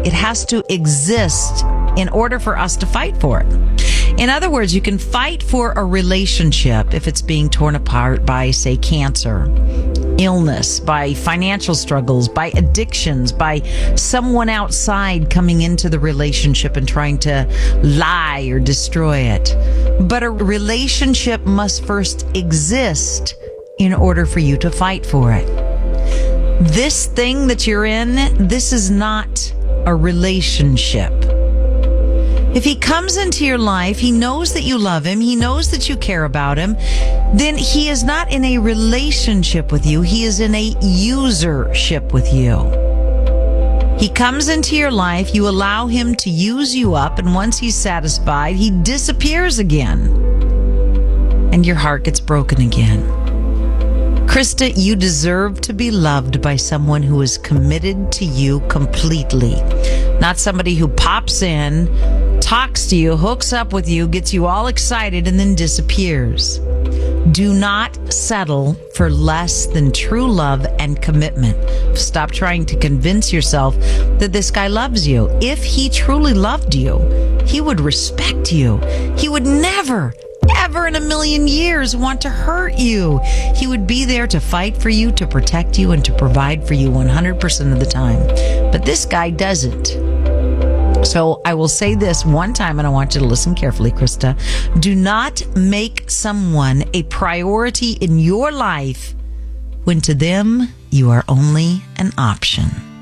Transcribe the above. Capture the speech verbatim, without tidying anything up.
It has to exist in order for us to fight for it. In other words, you can fight for a relationship if it's being torn apart by, say, cancer, illness, by financial struggles, by addictions, by someone outside coming into the relationship and trying to lie or destroy it. But a relationship must first exist in order for you to fight for it. This thing that you're in, this is not a relationship. If he comes into your life, he knows that you love him, he knows that you care about him, then he is not in a relationship with you, he is in a usership with you. He comes into your life, you allow him to use you up, and once he's satisfied, he disappears again. And your heart gets broken again. Krista, you deserve to be loved by someone who is committed to you completely. Not somebody who pops in, talks to you, hooks up with you, gets you all excited, and then disappears. Do not settle for less than true love and commitment. Stop trying to convince yourself that this guy loves you. If he truly loved you, he would respect you. He would never, ever in a million years want to hurt you. He would be there to fight for you, to protect you, and to provide for you one hundred percent of the time. But this guy doesn't. So I will say this one time, and I want you to listen carefully, Krista. Do not make someone a priority in your life when to them you are only an option.